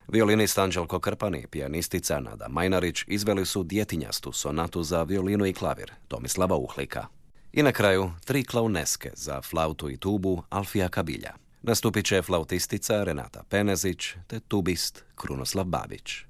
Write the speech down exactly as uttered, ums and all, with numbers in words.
Violinist Anđelko Krpan i pijanistica Nada Majnarić izveli su djetinjastu sonatu za violinu i klavir Tomislava Uhlika. I na kraju tri klauneske za flautu i tubu Alfija Kabilja. Nastupit će flautistica Renata Penezić te tubist Krunoslav Babić.